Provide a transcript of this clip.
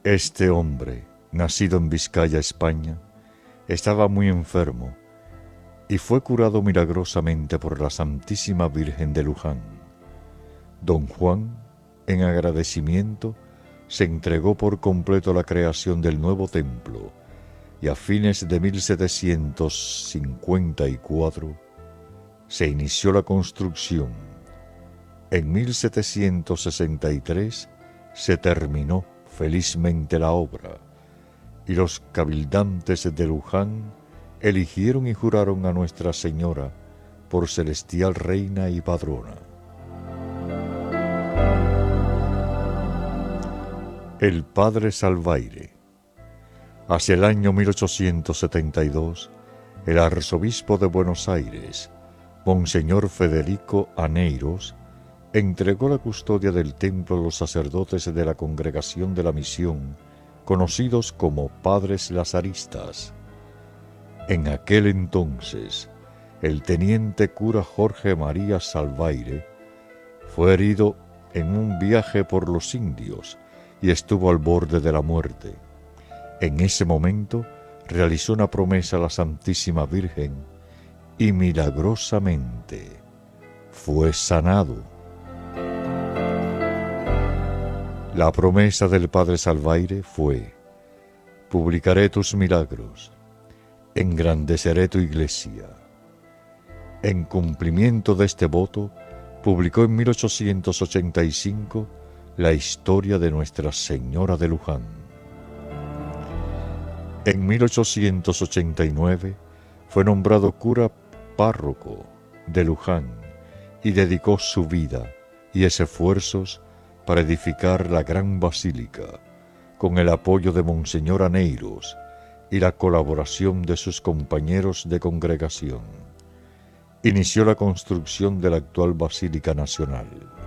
Este hombre, nacido en Vizcaya, España, estaba muy enfermo y fue curado milagrosamente por la Santísima Virgen de Luján. Don Juan, en agradecimiento, se entregó por completo a la creación del nuevo templo y a fines de 1754 se inició la construcción. En 1763 se terminó felizmente la obra y los cabildantes de Luján eligieron y juraron a Nuestra Señora por celestial reina y padrona. El padre Salvaire. Hacia el año 1872, el arzobispo de Buenos Aires, Monseñor Federico Aneiros, entregó la custodia del templo a los sacerdotes de la Congregación de la Misión, conocidos como Padres Lazaristas. En aquel entonces, el teniente cura Jorge María Salvaire fue herido en un viaje por los indios y estuvo al borde de la muerte. En ese momento realizó una promesa a la Santísima Virgen y milagrosamente fue sanado. La promesa del padre Salvaire fue: publicaré tus milagros, engrandeceré tu iglesia. En cumplimiento de este voto, publicó en 1885 la historia de Nuestra Señora de Luján. En 1889 fue nombrado cura párroco de Luján y dedicó su vida y esfuerzos para edificar la gran basílica, con el apoyo de Monseñor Aneiros y la colaboración de sus compañeros de congregación. Inició la construcción de la actual Basílica Nacional.